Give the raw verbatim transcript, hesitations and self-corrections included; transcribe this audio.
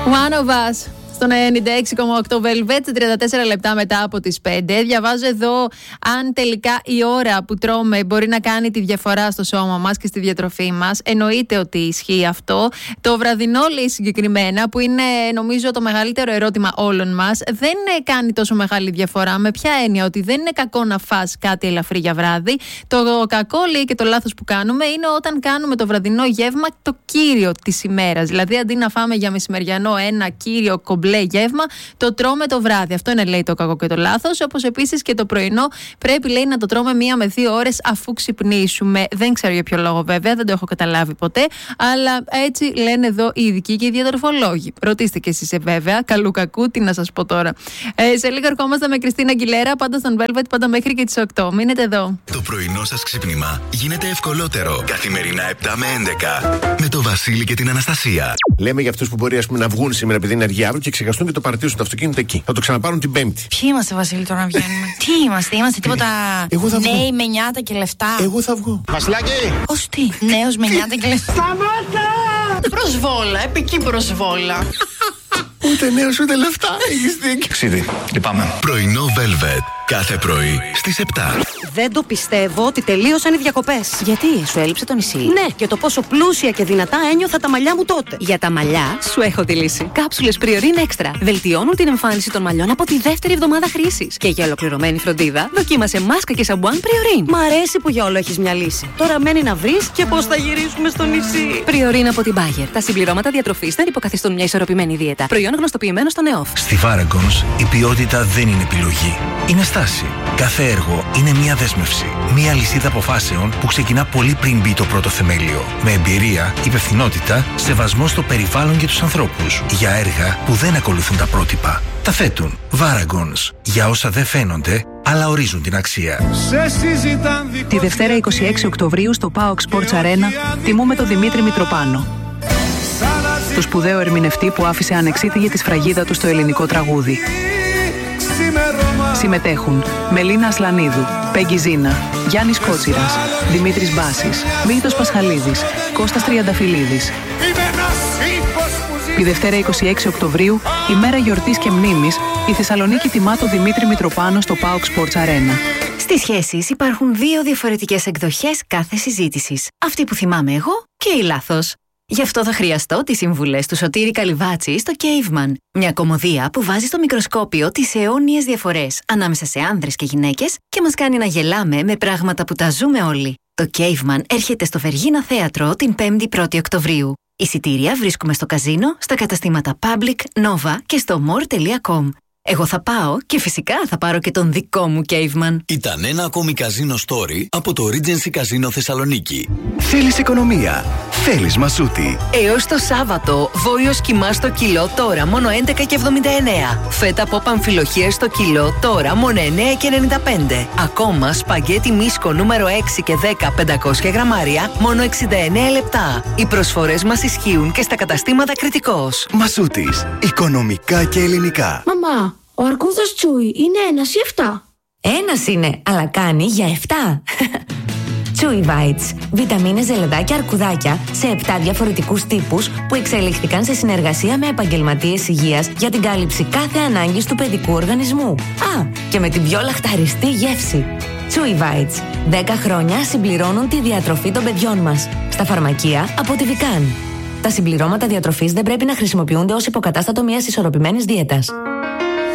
One of Us. Στον ενενήντα έξι κόμμα οκτώ Velvet, τριάντα τέσσερα λεπτά μετά από τις πέντε. Διαβάζω εδώ αν τελικά η ώρα που τρώμε μπορεί να κάνει τη διαφορά στο σώμα μας και στη διατροφή μας. Εννοείται ότι ισχύει αυτό. Το βραδινό, λέει συγκεκριμένα, που είναι νομίζω το μεγαλύτερο ερώτημα όλων μας, δεν κάνει τόσο μεγάλη διαφορά. Με ποια έννοια? Ότι δεν είναι κακό να φας κάτι ελαφρύ για βράδυ. Το κακό, λέει, και το λάθος που κάνουμε είναι όταν κάνουμε το βραδινό γεύμα το κύριο της ημέρας. Δηλαδή, αντί να φάμε για μεσημεριανό ένα κύριο κομπλέ γεύμα, το τρώμε το βράδυ. Αυτό είναι, λέει, το κακό και το λάθος. Όπως επίσης και το πρωινό πρέπει, λέει, να το τρώμε μία με δύο ώρες αφού ξυπνήσουμε. Δεν ξέρω για ποιο λόγο, βέβαια, δεν το έχω καταλάβει ποτέ, αλλά έτσι λένε εδώ οι ειδικοί και οι διατροφολόγοι. Ρωτήστε και εσείς, βέβαια, καλού κακού, τι να σας πω τώρα. Ε, σε λίγο ερχόμαστε με Κριστίνα Αγγιλέρα, πάντα στον Velvet, πάντα μέχρι και τις οκτώ. Μείνετε εδώ. Το πρωινό σας ξύπνημα γίνεται ευκολότερο. Καθημερινά επτά με έντεκα. Με το Βασίλη και την Αναστασία. Λέμε για αυτούς που μπορεί, ας πούμε, να βγουν σήμερα επειδή είναι αργιάρο και ξεχαστούν και το παρατήσουν το αυτοκίνητο εκεί. Θα το ξαναπάρουν την Πέμπτη. Ποιοι είμαστε, Βασίλη, τώρα να βγαίνουμε? Τι είμαστε, είμαστε τίποτα νέοι με νιάτα και λεφτά? Εγώ θα βγω. Βασιλάκι! Ως τι, νέος με νιάτα και λεφτά? Σταμάτα! Προσβόλα, επική προσβόλα. Ούτε νέος ούτε λεφτά. Έχεις δίκιο. Ξίδι, λυπάμαι. Πρωινό Velvet. Κάθε πρωί στις επτά. Δεν το πιστεύω ότι τελείωσαν οι διακοπές. Γιατί, σου έλειψε το νησί? Ναι, και το πόσο πλούσια και δυνατά ένιωθα τα μαλλιά μου τότε. Για τα μαλλιά, σου έχω τη λύση. Κάψουλες Priorin Extra. Βελτιώνουν την εμφάνιση των μαλλιών από τη δεύτερη εβδομάδα χρήσης. Και για ολοκληρωμένη φροντίδα, δοκίμασε μάσκα και σαμπουάν Priorin. Μ' αρέσει που για όλο έχεις μια λύση. Τώρα μένει να βρεις και πώς θα γυρίσουμε στο νησί. Priorin από την Bayer. Τα συμπληρώματα διατροφής δεν υποκαθιστούν μια ισορροπημένη δίαιτα. Προϊόν γνωστοποιημένο στο ΝΕΟΦ. Στη Varagons η ποιότητα δεν είναι επιλογή. Είναι στάση. Κάθε έργο είναι μια δέσμευση. Μια λυσίδα αποφάσεων που ξεκινά πολύ πριν μπει το πρώτο θεμέλιο. Με εμπειρία, υπευθυνότητα, σεβασμό στο περιβάλλον και τους ανθρώπους. Για έργα που δεν ακολουθούν τα πρότυπα. Τα θέτουν. Varagons. Για όσα δεν φαίνονται, αλλά ορίζουν την αξία. Τη Δευτέρα είκοσι έξι Οκτωβρίου στο πι έι ο κ Sports Arena τιμούμε τον Δημήτρη Μητροπάνο, το σπουδαίο ερμηνευτή που άφησε ανεξίτηλη τη σφραγίδα του στο ελληνικό τραγούδι. Συμμετέχουν Μελίνα Ασλανίδου, Πέγγι Ζήνα, Γιάννης Κότσιρας, Δημήτρης Μπάσης, Μίλτος Πασχαλίδης, Κώστας Τριανταφυλλίδης. Τη Δευτέρα είκοσι έξι Οκτωβρίου, ημέρα γιορτής και μνήμης, η Θεσσαλονίκη τιμά το Δημήτρη Μητροπάνο στο πι έι ο κ Sports Arena. Στις σχέσεις υπάρχουν δύο διαφορετικές εκδοχές κάθε συζήτησης. Αυτή που θυμάμαι εγώ και η λάθος. Γι' αυτό θα χρειαστώ τις συμβουλές του Σωτήρη Καλυβάτση στο Caveman. Μια κωμωδία που βάζει στο μικροσκόπιο τις αιώνιες διαφορές ανάμεσα σε άνδρες και γυναίκες και μας κάνει να γελάμε με πράγματα που τα ζούμε όλοι. Το Caveman έρχεται στο Βεργίνα Θέατρο την πέμπτη πρώτη Οκτωβρίου. Εισιτήρια βρίσκουμε στο καζίνο, στα καταστήματα Public, Nova και στο more τελεία com. Εγώ θα πάω και φυσικά θα πάρω και τον δικό μου Caveman. Ήταν ένα ακόμη καζίνο story από το Regency Casino Θεσσαλονίκη. Θέλεις οικονομία? Θέλεις Μασούτη. Έως το Σάββατο, βόλιος κιμά στο κιλό τώρα μόνο έντεκα και εβδομήντα εννέα. Φέτα από αμφιλοχίες στο κιλό τώρα μόνο εννέα και ενενήντα πέντε. Ακόμα σπαγγέτι μίσκο νούμερο έξι και δέκα πεντακόσια γραμμάρια μόνο εξήντα εννέα λεπτά. Οι προσφορές μας ισχύουν και στα καταστήματα Κρητικός. Μασούτης. Οικονομικά και ελληνικά. Μαμά, ο αρκούδας Τσούι είναι ένας ή εφτά? Ένας είναι, αλλά κάνει για εφτά. Chewy Bites. Βιταμίνες, ζελεδάκια, αρκουδάκια σε επτά διαφορετικούς τύπους που εξελίχθηκαν σε συνεργασία με επαγγελματίες υγείας για την κάλυψη κάθε ανάγκης του παιδικού οργανισμού. Α, και με την πιο λαχταριστή γεύση. Chewy Bites. δέκα χρόνια συμπληρώνουν τη διατροφή των παιδιών μας. Στα φαρμακεία από τη Vican. Τα συμπληρώματα διατροφής δεν πρέπει να χρησιμοποιούνται ως υποκατάστατο μιας ισορροπημένης δίαιτας.